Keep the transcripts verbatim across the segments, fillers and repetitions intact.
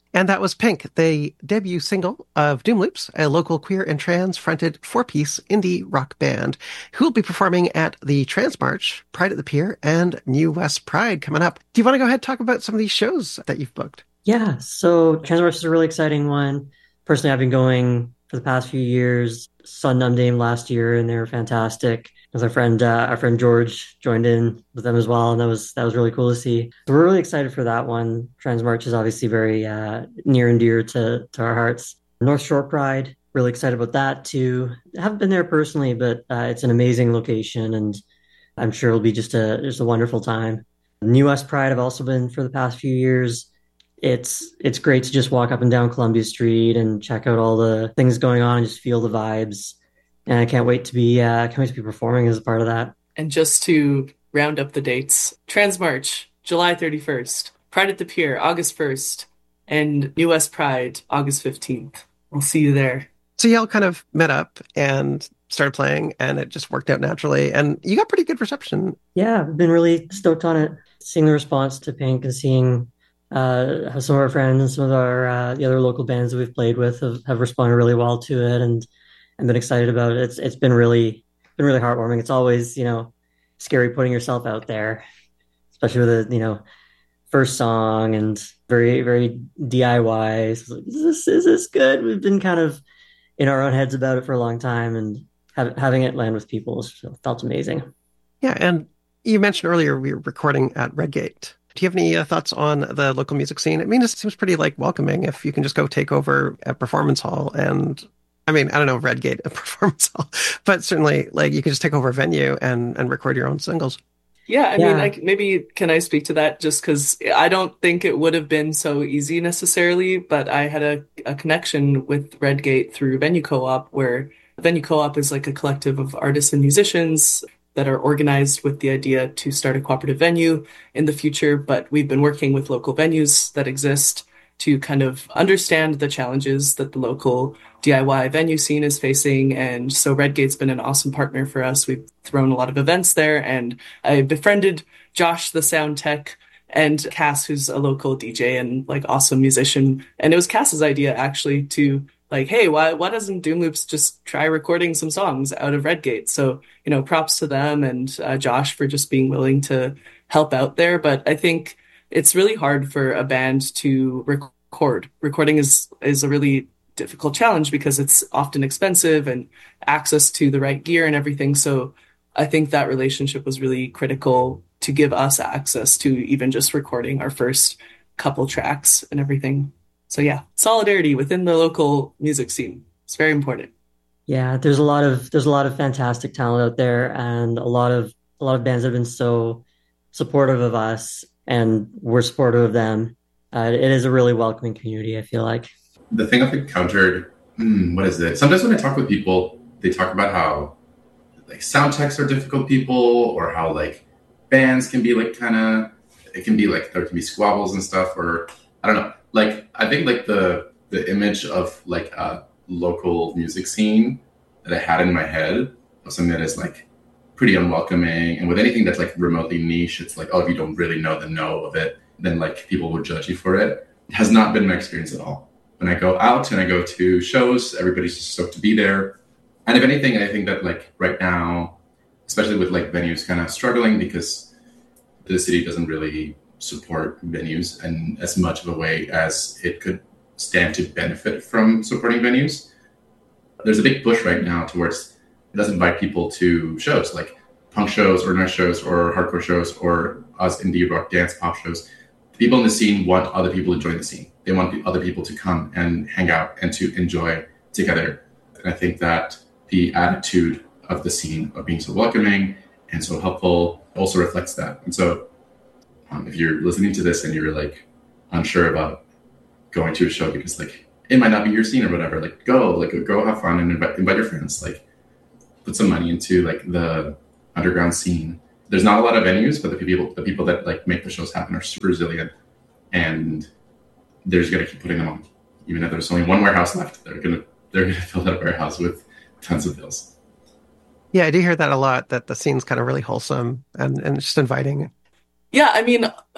And that was Pink, the debut single of Doom Loops, a local queer and trans fronted four piece indie rock band who will be performing at the Trans March, Pride at the Pier, and New West Pride coming up. Do you want to go ahead and talk about some of these shows that you've booked? Yeah, so Transverse is a really exciting one. Personally, I've been going for the past few years. Saw Numb Dame last year, and they were fantastic. As our friend, uh, our friend George joined in with them as well, and that was that was really cool to see. So we're really excited for that one. Transmarch is obviously very uh, near and dear to to our hearts. North Shore Pride, really excited about that too. I haven't been there personally, but uh, it's an amazing location, and I'm sure it'll be just a just a wonderful time. New West Pride, I've also been for the past few years. It's it's great to just walk up and down Columbia Street and check out all the things going on and just feel the vibes. And I can't wait to be uh, can't wait to be performing as a part of that. And just to round up the dates, Transmarch, July thirty-first, Pride at the Pier, August first, and New West Pride, August fifteenth. We'll see you there. So y'all kind of met up and started playing, and it just worked out naturally. And you got pretty good reception. Yeah, I've been really stoked on it. Seeing the response to Pink and seeing uh, how some of our friends and some of our uh, the other local bands that we've played with have, have responded really well to it, and and been excited about it. It's it's been really been really heartwarming. It's always, you know, scary putting yourself out there, especially with a, you know, first song and very very D I Y. So like, is this is this good? We've been kind of in our own heads about it for a long time, and have, having it land with people felt amazing. Yeah, and you mentioned earlier we were recording at Redgate. Do you have any uh, thoughts on the local music scene? I mean, it seems pretty like welcoming if you can just go take over a performance hall. And I mean, I don't know if Redgate a performance hall, but certainly like you can just take over a venue and and record your own singles. Yeah, I mean, Yeah, like maybe can I speak to that just because I don't think it would have been so easy necessarily, but I had a, a connection with Redgate through Venue Co-op, where Venue Co-op is like a collective of artists and musicians that are organized with the idea to start a cooperative venue in the future. But we've been working with local venues that exist to kind of understand the challenges that the local D I Y venue scene is facing. And so Redgate's been an awesome partner for us. We've thrown a lot of events there, and I befriended Josh, the sound tech, and Cass, who's a local D J and like awesome musician. And it was Cass's idea actually to like, hey, why why doesn't Doom Loops just try recording some songs out of Redgate? So, you know, props to them and uh, Josh for just being willing to help out there. But I think it's really hard for a band to record. Recording is is a really difficult challenge because it's often expensive and access to the right gear and everything. So I think that relationship was really critical to give us access to even just recording our first couple tracks and everything. So yeah, solidarity within the local music scene. It's very important. yeah. There's a lot of there's a lot of fantastic talent out there, and a lot of a lot of bands have been so supportive of us, and we're supportive of them. Uh, it is a really welcoming community, I feel like. The thing I've encountered, hmm, what is it? Sometimes when I talk with people, they talk about how like sound techs are difficult people, or how like bands can be like kind of, it can be like there can be squabbles and stuff, or I don't know. Like I think like the the image of like a local music scene that I had in my head of something that is like pretty unwelcoming, and with anything that's like remotely niche, it's like, oh, if you don't really know the know of it, then like people would judge you for it. It has not been my experience at all. When I go out and I go to shows, everybody's just stoked to be there. And if anything, I think that like right now, especially with like venues kind of struggling because the city doesn't really support venues in as much of a way as it could stand to benefit from supporting venues. There's a big push right now towards it doesn't invite people to shows like punk shows or nurse shows or hardcore shows or us indie rock dance pop shows. The people in the scene want other people to join the scene. They want other people to come and hang out and to enjoy together. And I think that the attitude of the scene of being so welcoming and so helpful also reflects that. And so um, if you're listening to this and you're like unsure about going to a show because like it might not be your scene or whatever, like go, like go have fun and invite, invite your friends, like put some money into like the underground scene. There's not a lot of venues, but the people the people that like make the shows happen are super resilient, and they're just gonna keep putting them on. Even if there's only one warehouse left, they're gonna they're gonna fill that warehouse with tons of bills. Yeah, I do hear that a lot, that the scene's kind of really wholesome and, and just inviting. Yeah, I mean,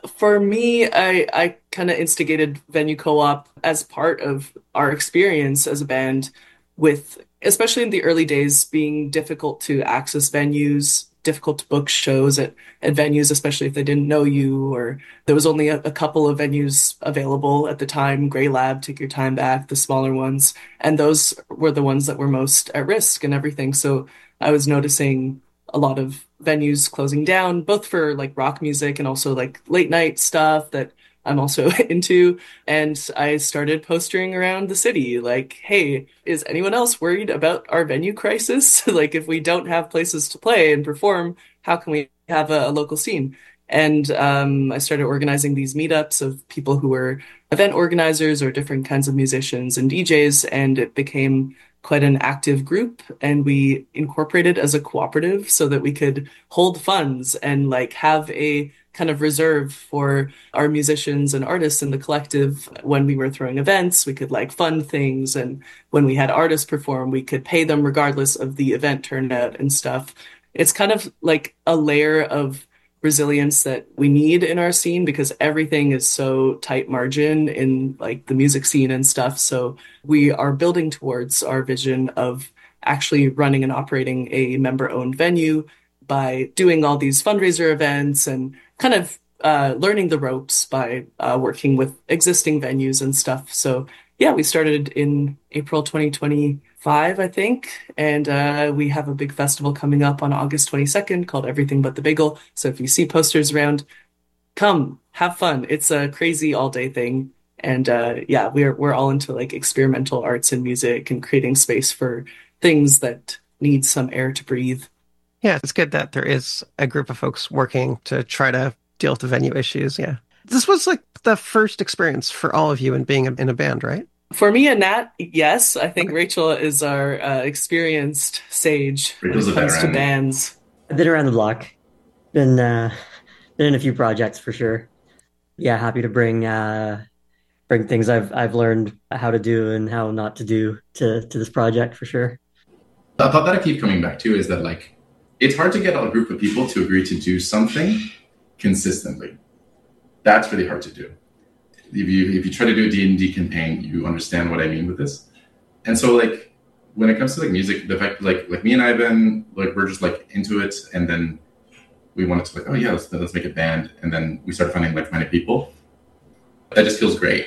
For me, I, I kind of instigated Venue Co-op as part of our experience as a band with, especially in the early days, being difficult to access venues, difficult to book shows at, at venues, especially if they didn't know you, or there was only a, a couple of venues available at the time, Grey Lab, Take Your Time Back, the smaller ones, and those were the ones that were most at risk and everything. So I was noticing a lot of venues closing down, both for like rock music and also like late night stuff that I'm also into. And I started postering around the city like, hey, is anyone else worried about our venue crisis? Like, if we don't have places to play and perform, how can we have a, a local scene? And um, I started organizing these meetups of people who were event organizers or different kinds of musicians and D Js. And it became quite an active group, and we incorporated as a cooperative so that we could hold funds and like have a kind of reserve for our musicians and artists in the collective. When we were throwing events, we could like fund things, and when we had artists perform, we could pay them regardless of the event turnout and stuff. It's kind of like a layer of resilience that we need in our scene because everything is so tight margin in like the music scene and stuff. So we are building towards our vision of actually running and operating a member-owned venue by doing all these fundraiser events and kind of uh, learning the ropes by uh, working with existing venues and stuff. So yeah, we started in April twenty twenty-five, I think, and uh, we have a big festival coming up on August twenty-second called Everything But the Bagel. So if you see posters around, come, have fun. It's a crazy all-day thing. And uh, yeah, we're we're all into like experimental arts and music and creating space for things that need some air to breathe. Yeah, it's good that there is a group of folks working to try to deal with the venue issues. Yeah. This was like the first experience for all of you in being in a band, right? For me and Nat, yes. I think Rachel is our uh, experienced sage when it comes to bands. I've been around the block. Been uh, been in a few projects for sure. Yeah, happy to bring uh, bring things I've I've learned how to do and how not to do to to this project for sure. The thought that I keep coming back to is that like it's hard to get a group of people to agree to do something consistently. That's really hard to do. If you if you try to do a D and D campaign, you understand what I mean with this. And so like when it comes to like music, the fact like like me and Ivan, like we're just like into it, and then we wanted to like, oh yeah, let's let's make a band, and then we started finding like-minded people. That just feels great.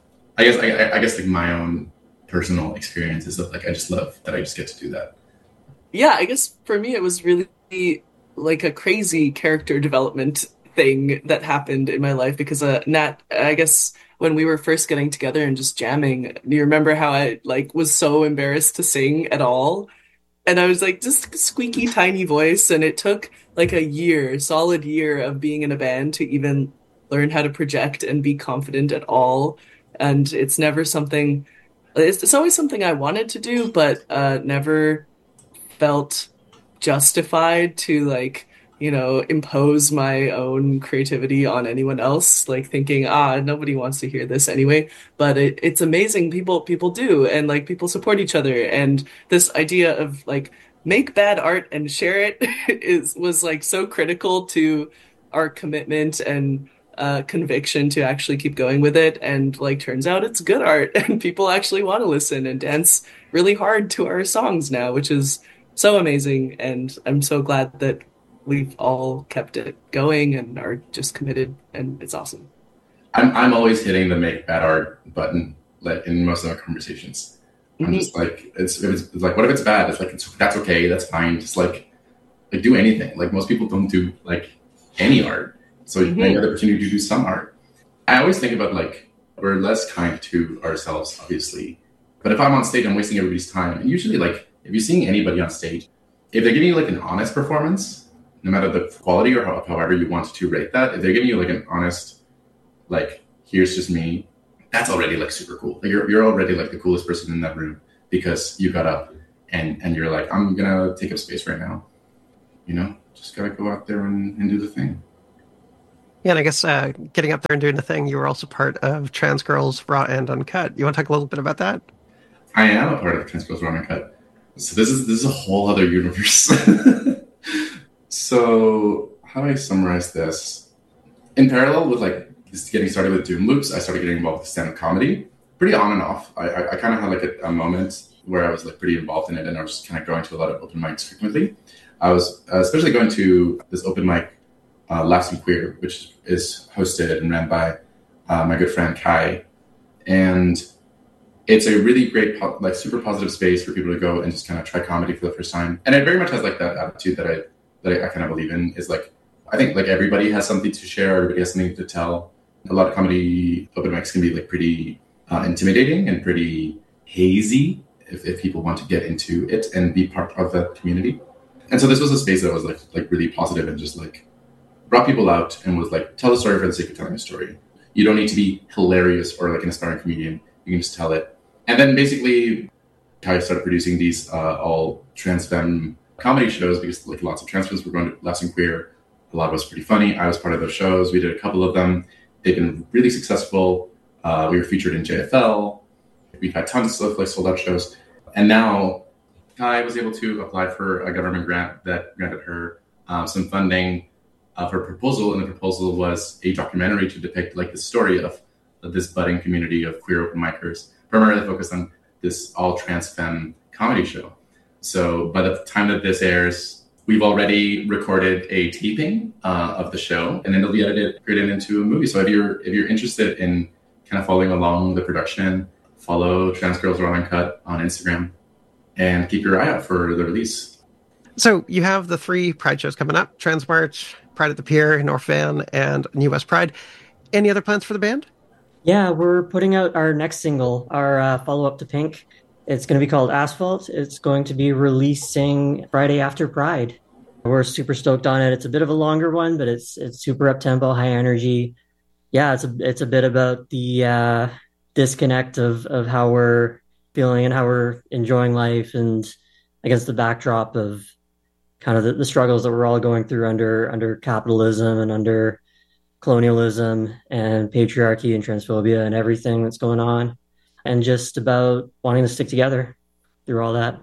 I guess I I guess like my own personal experience is that like I just love that I just get to do that. Yeah, I guess for me it was really like a crazy character development thing that happened in my life because uh, Nat, I guess when we were first getting together and just jamming, do you remember how I like was so embarrassed to sing at all? And I was like just squeaky tiny voice, and it took like a year, solid year of being in a band to even learn how to project and be confident at all. And it's never something, it's, it's always something I wanted to do, but uh, never felt justified to like, you know, impose my own creativity on anyone else, like thinking, ah, nobody wants to hear this anyway. But it, it's amazing. People, people do. And like people support each other. And this idea of like, make bad art and share it is, was like so critical to our commitment and uh, conviction to actually keep going with it. And like, turns out it's good art and people actually want to listen and dance really hard to our songs now, which is so amazing. And I'm so glad that we've all kept it going and are just committed, and it's awesome. I'm I'm always hitting the make bad art button like in most of our conversations. Mm-hmm. I'm just like it's, it's like what if it's bad? It's like it's, that's okay, that's fine. Just like like do anything. Like most people don't do like any art, so mm-hmm. you have the opportunity to do some art. I always think about like we're less kind to ourselves, obviously, but if I'm on stage, I'm wasting everybody's time. And usually, like if you're seeing anybody on stage, if they're giving you like an honest performance, no matter the quality or how, however you want to rate that, if they're giving you like an honest, like, here's just me, that's already like super cool. Like you're you're already like the coolest person in that room because you got up and, and you're like, I'm gonna take up space right now. You know, just gotta go out there and, and do the thing. Yeah, and I guess uh, getting up there and doing the thing, you were also part of Trans Girls Raw and Uncut. You want to talk a little bit about that? I am a part of Trans Girls Raw and Uncut. So this is this is a whole other universe. So how do I summarize this? in parallel with like just getting started with Doom Loops, I started getting involved with stand-up comedy, pretty on and off. I, I, I kind of had like a, a moment where I was like pretty involved in it, and I was just kind of going to a lot of open mics frequently. I was uh, especially going to this open mic, uh, Laughs and Queer, which is hosted and ran by uh, my good friend Kai, and it's a really great, like super positive space for people to go and just kind of try comedy for the first time. And it very much has like that attitude that I that I, I kind of believe in, is like, I think like everybody has something to share, everybody has something to tell. A lot of comedy open mics can be like pretty uh, intimidating and pretty hazy if, if people want to get into it and be part of that community. And so this was a space that was like like really positive and just like brought people out and was like, tell a story for the sake of telling a story. You don't need to be hilarious or like an aspiring comedian. You can just tell it. And then basically Kai started producing these uh, all trans femme comedy shows because like lots of trans femmes were going to Laughs and Queer. A lot was pretty funny. I was part of those shows. We did a couple of them. They've been really successful. Uh, we were featured in J F L. We've had tons of like sold out shows. And now Kai was able to apply for a government grant that granted her uh, some funding uh, for a proposal. And the proposal was a documentary to depict like the story of, of this budding community of queer open micers, primarily focused on this all trans femme comedy show. So by the time that this airs, we've already recorded a taping uh, of the show, and then it'll be edited, created into a movie. So if you're if you're interested in kind of following along the production, follow Trans Girls Raw Uncut on Instagram, and keep your eye out for the release. So you have the three Pride shows coming up: Trans March, Pride at the Pier, North Van, and New West Pride. Any other plans for the band? Yeah, we're putting out our next single, our uh, follow-up to Pink. It's going to be called Asphalt. It's going to be releasing Friday after Pride. We're super stoked on it. It's a bit of a longer one, but it's it's super up-tempo, high energy. Yeah, it's a it's a bit about the uh, disconnect of of how we're feeling and how we're enjoying life, and against the backdrop of kind of the, the struggles that we're all going through under under capitalism and under colonialism and patriarchy and transphobia and everything that's going on, and just about wanting to stick together through all that.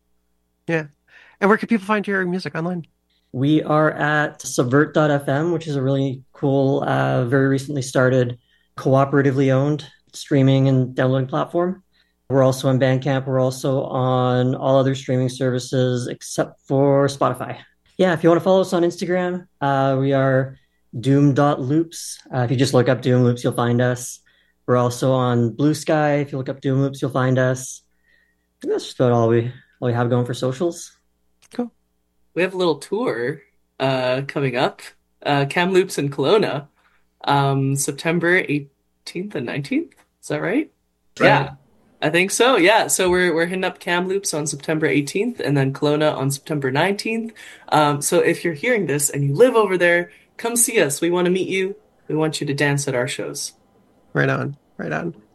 Yeah. And where can people find your music online? We are at subvert dot f m, which is a really cool, uh, very recently started, cooperatively owned streaming and downloading platform. We're also on Bandcamp. We're also on all other streaming services except for Spotify. Yeah, if you want to follow us on Instagram, uh, we are doom dot loops. Uh, if you just look up Doom Loops, you'll find us. We're also on Blue Sky. If you look up Doom Loops, you'll find us. I think that's just about all we all we have going for socials. Cool. We have a little tour uh, coming up. Uh, Kamloops in Kelowna, um, September eighteenth and nineteenth. Is that right? Right. Yeah, I think so. Yeah, so we're we're hitting up Kamloops on September eighteenth and then Kelowna on September nineteenth. Um, so if you're hearing this and you live over there, come see us. We want to meet you. We want you to dance at our shows. Right on. Right on.